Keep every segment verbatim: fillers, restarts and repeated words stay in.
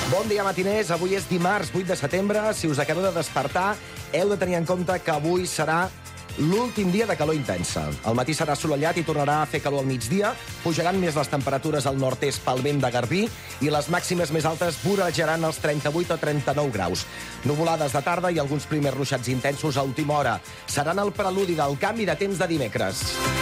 Bon dia, matiners. Avui és dimarts, vuit de setembre. Si us acabeu de despertar, heu de tenir en compte que avui serà l'últim dia de calor intensa. El matí serà assolellat i tornarà a fer calor al migdia. Pujaran més les temperatures al nord-est pel vent de Garbí i les màximes més altes vorejaran els trenta-vuit o trenta-nou graus. Nuvolades de tarda i alguns primers ruixats intensos a última hora. Seran el preludi del canvi de temps de dimecres.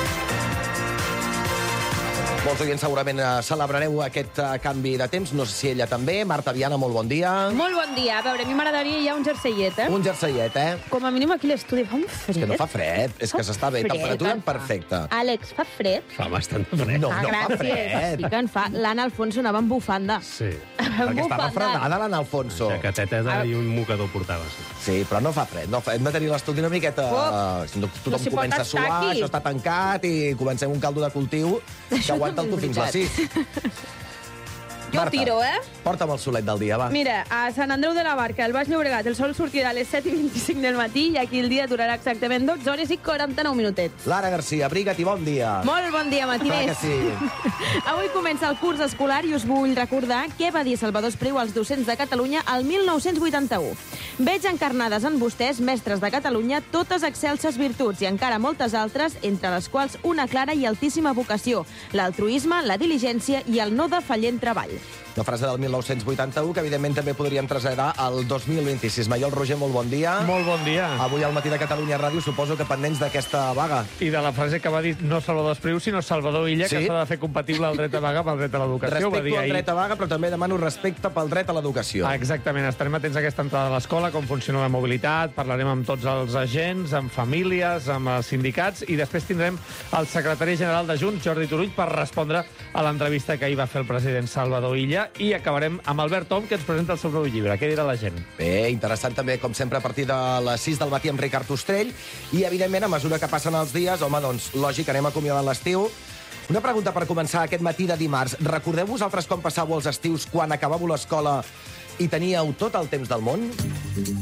Molts oients segurament eh, celebrareu aquest eh, canvi de temps. No sé si ella també. Marta Viana, molt bon dia. Molt bon dia. A veure, a mi m'agradaria ja un jerseiet, eh? Un jerseiet, eh? Com a mínim aquí a l'estudi fa un fred. És que no fa fred, és que s'està bé. Fred, Temperatura fa. perfecta. Àlex, fa fred? Fa bastant de fred. No, Ah, no fa gràcies. fred. Sí que en fa. L'Anna Alfonso anava amb bufanda. Sí. Perquè està refredada, l'Anna Alfonso. Jaqueteta i un mocador portava. Sí. Sí, però no fa fred. No fa... Hem de tenir l'estudi una miqueta... Oh. Si no, tothom No s'hi pot comença a estar suar, aquí. això està tancat i comencem un caldo de cultiu que Això aguanta el tu també és fins les veritat. sis. Jo ho tiro, eh? Porta'm el solet del dia, va. Mira, a Sant Andreu de la Barca, al Baix Llobregat, el sol sortirà a les set i vint-i-cinc del matí i aquí el dia durarà exactament dotze hores i quaranta-nou minutets. Lara Garcia, abriga't i bon dia. Molt bon dia, Clar matiners. que sí. Avui comença el curs escolar i us vull recordar què va dir Salvador Espriu als docents de Catalunya el mil nou-cents vuitanta-u. Veig encarnades en vostès, mestres de Catalunya, totes excelses virtuts i encara moltes altres, entre les quals una clara i altíssima vocació, l'altruisme, la diligència i el no defallent treball. Una frase del mil nou-cents vuitanta-u que, evidentment, també podríem traslladar al dos mil vint-i-sis. Maiol Roger, molt bon dia. Molt bon dia. Avui al matí de Catalunya Ràdio, suposo que pendents d'aquesta vaga. I de la frase que va dir no Salvador Espriu, sinó Salvador Illa, Sí. que s'ha de fer compatible el dret a vaga pel dret a l'educació. Va dir Respecto al ahir. dret a vaga, però també demano respecte pel dret a l'educació. Ah, exactament, estarem atents a aquesta entrada a l'escola, com funciona la mobilitat, parlarem amb tots els agents, amb famílies, amb els sindicats, i després tindrem el secretari general de Junts, Jordi Turull, per respondre a l'entrevista que ahir va fer el president Salvador Illa, i acabarem amb Albert Tom, que ens presenta el seu nou llibre. Què dirà la gent? Bé, interessant també, com sempre, a partir de les sis del matí amb Ricard Ostrell. I, evidentment, a mesura que passen els dies, home, doncs, lògic, anem acomiadant l'estiu. Una pregunta per començar aquest matí de dimarts. Recordeu vosaltres com passàveu els estius quan acabàveu l'escola i teníeu tot el temps del món?